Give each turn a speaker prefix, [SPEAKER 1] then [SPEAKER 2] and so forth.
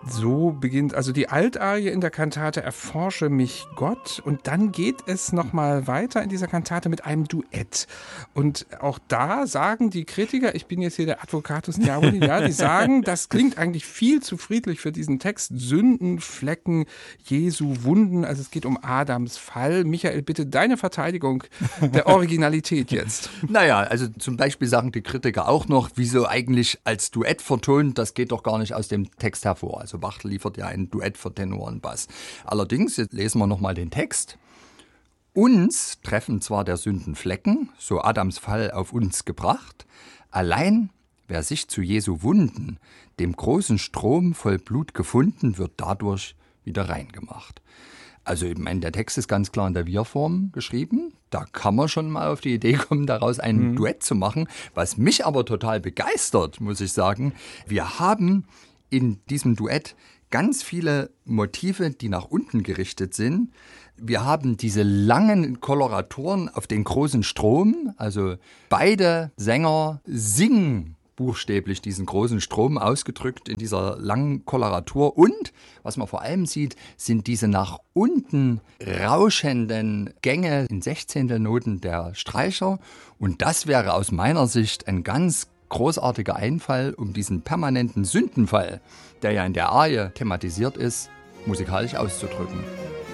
[SPEAKER 1] So beginnt also die Altarie in der Kantate Erforsche mich Gott, und dann geht es nochmal weiter in dieser Kantate mit einem Duett. Und auch da sagen die Kritiker, ich bin jetzt hier der Advocatus Diaboli, ja, die sagen, das klingt eigentlich viel zu friedlich für diesen Text. Sünden, Flecken, Jesu Wunden, also es geht um Adams Fall. Michael, bitte deine Verteidigung der Originalität jetzt.
[SPEAKER 2] Naja, also zum Beispiel sagen die Kritiker auch noch, wieso eigentlich als Duett vertont, das geht doch gar nicht aus dem Text hervor. Also Bach liefert ja ein Duett für Tenor und Bass. Allerdings, jetzt lesen wir nochmal den Text. Uns treffen zwar der Sünden Flecken, so Adams Fall auf uns gebracht, allein wer sich zu Jesu Wunden, dem großen Strom voll Blut gefunden, wird dadurch wieder rein gemacht. Also ich meine, der Text ist ganz klar in der Wir-Form geschrieben. Da kann man schon mal auf die Idee kommen, daraus ein Duett zu machen. Was mich aber total begeistert, muss ich sagen, wir haben in diesem Duett ganz viele Motive, die nach unten gerichtet sind. Wir haben diese langen Koloraturen auf den großen Strom. Also beide Sänger singen buchstäblich diesen großen Strom ausgedrückt in dieser langen Koloratur. Und was man vor allem sieht, sind diese nach unten rauschenden Gänge in Sechzehntelnoten der Streicher. Und das wäre aus meiner Sicht ein ganz großartiger Einfall, um diesen permanenten Sündenfall, der ja in der Arie thematisiert ist, musikalisch auszudrücken.